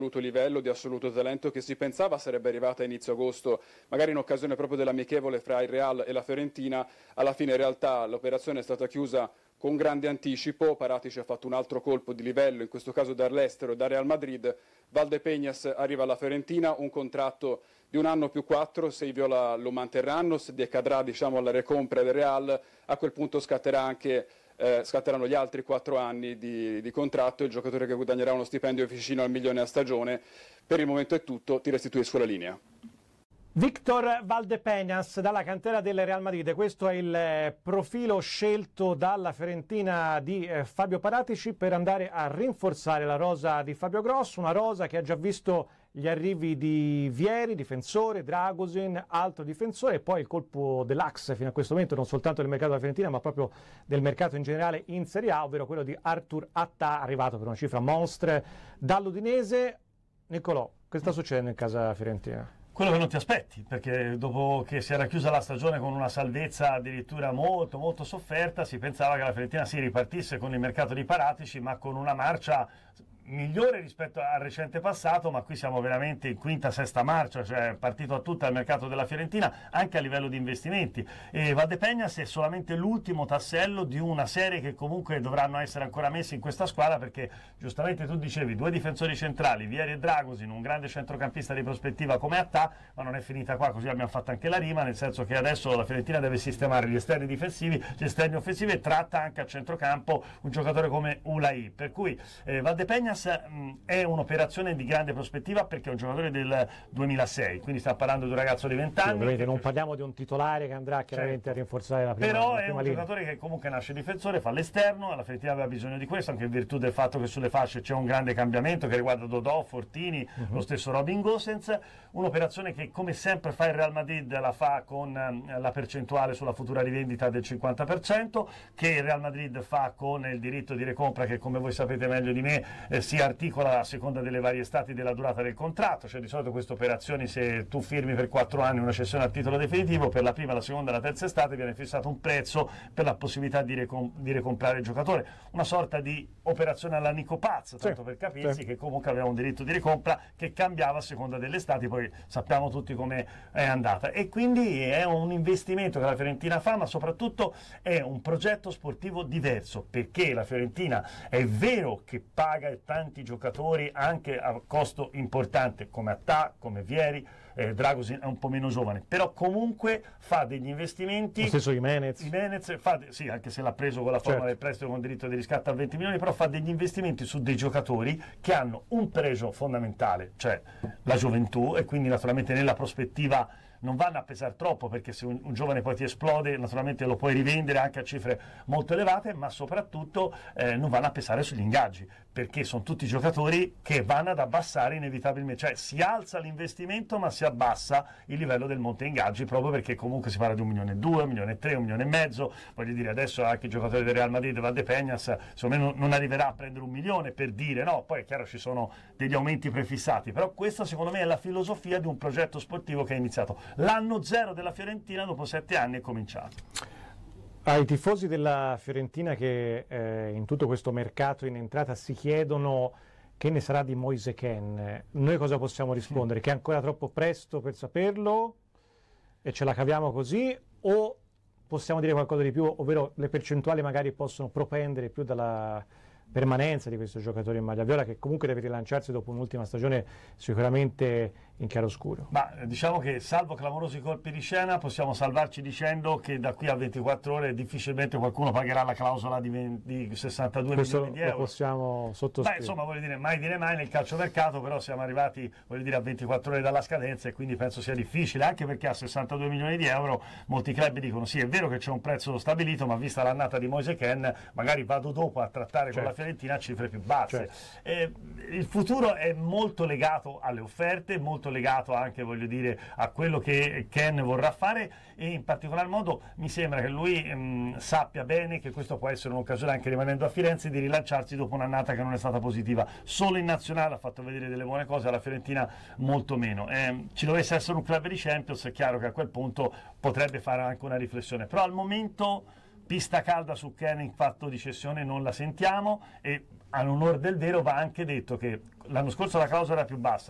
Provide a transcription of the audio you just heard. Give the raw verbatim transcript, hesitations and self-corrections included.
livello, di assoluto talento, che si pensava sarebbe arrivata a inizio agosto, magari in occasione proprio dell'amichevole fra il Real e la Fiorentina. Alla fine in realtà l'operazione è stata chiusa con grande anticipo. Paratici ha fatto un altro colpo di livello, in questo caso dall'estero, da Real Madrid. Valdepeñas arriva alla Fiorentina, un contratto di un anno più quattro, se i viola lo manterranno, se decadrà diciamo alla recompra del Real, a quel punto scatterà anche Eh, scatteranno gli altri quattro anni di, di contratto, il giocatore che guadagnerà uno stipendio vicino al milione a stagione. Per il momento è tutto, ti restituisco la linea. Victor Valdepeñas dalla cantera del Real Madrid, questo è il eh, profilo scelto dalla Fiorentina di eh, Fabio Paratici per andare a rinforzare la rosa di Fabio Grosso, una rosa che ha già visto gli arrivi di Vieri, difensore, Dragosin, altro difensore, e poi il colpo dell'axe fino a questo momento non soltanto del mercato della Fiorentina ma proprio del mercato in generale in Serie A, ovvero quello di Arthur Attà, arrivato per una cifra monstre dall'Udinese. Niccolò, che sta succedendo in casa fiorentina? Quello che non ti aspetti, perché dopo che si era chiusa la stagione con una salvezza addirittura molto molto sofferta, si pensava che la Fiorentina si ripartisse con il mercato di Paratici, ma con una marcia migliore rispetto al recente passato, ma qui siamo veramente in quinta, sesta marcia, cioè partito a tutta il mercato della Fiorentina anche a livello di investimenti, e Valdepeñas è solamente l'ultimo tassello di una serie che comunque dovranno essere ancora messi in questa squadra, perché giustamente tu dicevi due difensori centrali, Vieri e Dragosin, un grande centrocampista di prospettiva come Attà, ma non è finita qua, così abbiamo fatto anche la rima, nel senso che adesso la Fiorentina deve sistemare gli esterni difensivi, gli esterni offensivi, e tratta anche a centrocampo un giocatore come Ulai, per cui eh, Valdepeñas è un'operazione di grande prospettiva perché è un giocatore del duemilasei, quindi stiamo parlando di un ragazzo di venti anni. Sì, non parliamo di un titolare che andrà chiaramente certo a rinforzare la prima, però la è prima un linea. Giocatore che comunque nasce difensore, fa l'esterno, la Fiorentina aveva bisogno di questo anche in virtù del fatto che sulle fasce c'è un grande cambiamento che riguarda Dodò, Fortini, uh-huh. lo stesso Robin Gosens, un'operazione che come sempre fa il Real Madrid, la fa con eh, la percentuale sulla futura rivendita del cinquanta per cento, che il Real Madrid fa con il diritto di recompra che, come voi sapete meglio di me, eh, si articola a seconda delle varie stati della durata del contratto, cioè di solito queste operazioni, se tu firmi per quattro anni una cessione a titolo definitivo, per la prima, la seconda e la terza estate viene fissato un prezzo per la possibilità di, recom- di recomprare il giocatore, una sorta di operazione alla Nico Paz, tanto sì, per capirsi, sì. che comunque aveva un diritto di ricompra che cambiava a seconda delle estati, poi sappiamo tutti come è andata, e quindi è un investimento che la Fiorentina fa, ma soprattutto è un progetto sportivo diverso, perché la Fiorentina è vero che paga tanti giocatori anche a costo importante come Attà, come Vieri, eh, Dragosin è un po' meno giovane, però comunque fa degli investimenti. Lo stesso Jimenez. Jimenez fa, sì, anche se l'ha preso con la forma certo. del prestito con diritto di riscatto a venti milioni, però fa degli investimenti su dei giocatori che hanno un pregio fondamentale, cioè la gioventù, e quindi naturalmente nella prospettiva non vanno a pesare troppo, perché se un, un giovane poi ti esplode naturalmente lo puoi rivendere anche a cifre molto elevate, ma soprattutto eh, non vanno a pesare sugli ingaggi, perché sono tutti giocatori che vanno ad abbassare inevitabilmente, cioè si alza l'investimento ma si abbassa il livello del monte ingaggi, proprio perché comunque si parla di un milione e due, un milione e tre, un milione e mezzo, voglio dire, adesso anche i giocatori del Real Madrid, Valdepeñas, secondo me non, non arriverà a prendere un milione, per dire, no, poi è chiaro ci sono degli aumenti prefissati, però questa secondo me è la filosofia di un progetto sportivo che è iniziato. L'anno zero della Fiorentina dopo sette anni è cominciato. Ai tifosi della Fiorentina che eh, in tutto questo mercato in entrata si chiedono che ne sarà di Moise Kean, noi cosa possiamo rispondere? Che è ancora troppo presto per saperlo e ce la caviamo così, o possiamo dire qualcosa di più, ovvero le percentuali magari possono propendere più dalla permanenza di questo giocatore in maglia viola, che comunque deve rilanciarsi dopo un'ultima stagione sicuramente in chiaroscuro? Ma diciamo che, salvo clamorosi colpi di scena, possiamo salvarci dicendo che da qui a ventiquattro ore difficilmente qualcuno pagherà la clausola di, venti, di sessantadue Questo milioni di euro. Lo possiamo sottoscrivere. Beh, insomma, voglio dire, mai dire mai nel calciomercato, però siamo arrivati, voglio dire, a ventiquattro ore dalla scadenza, e quindi penso sia difficile, anche perché a sessantadue milioni di euro molti club dicono sì, è vero che c'è un prezzo stabilito, ma vista l'annata di Moise Kean magari vado dopo a trattare certo. con la Fiorentina a cifre più basse. Certo. Eh, il futuro è molto legato alle offerte, molto legato anche, voglio dire, a quello che Kean vorrà fare, e in particolar modo mi sembra che lui mh, sappia bene che questo può essere un'occasione, anche rimanendo a Firenze, di rilanciarsi dopo un'annata che non è stata positiva. Solo in nazionale ha fatto vedere delle buone cose, alla Fiorentina molto meno. Eh, ci dovesse essere un club di Champions, è chiaro che a quel punto potrebbe fare anche una riflessione, però al momento pista calda su Kean in fatto di cessione non la sentiamo, e all'onore del vero va anche detto che l'anno scorso la clausola era più bassa.